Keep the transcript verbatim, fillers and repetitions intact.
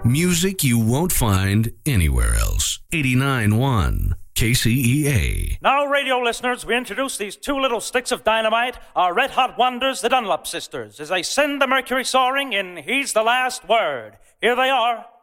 Music you won't find anywhere else. eighty-nine point one K C E A. Now, radio listeners, we introduce these two little sticks of dynamite, our red-hot wonders, the Dunlop sisters, as they send the Mercury soaring in He's the Last Word. Here they are.